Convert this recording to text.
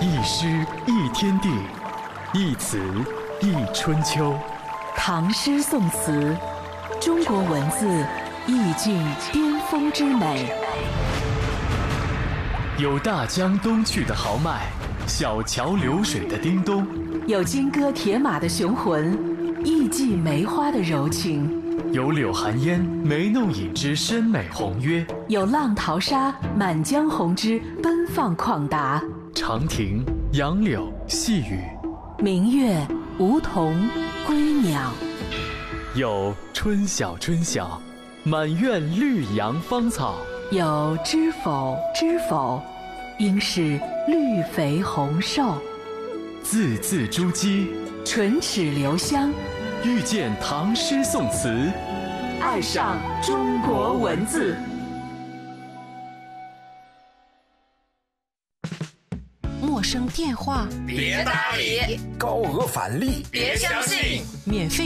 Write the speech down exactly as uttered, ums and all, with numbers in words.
一诗一天地，一词一春秋。 唐诗宋词，中国文字意境巅峰之美。 有大江东去的豪迈，小桥流水的叮咚； 有金戈铁马的雄浑，艺伎梅花的柔情； 有柳寒烟眉弄影之深美宏约； 有浪淘沙满江红之奔放旷达。 长亭、杨柳、细雨， 明月、梧桐、归鸟。 有春晓春晓，满院绿杨芳草； 有知否知否，应是绿肥红瘦。 字字珠玑， 唇齿留香。 遇见唐诗宋词， 爱上中国文字。 陌生电话别搭理， 高额返利别相信， 免费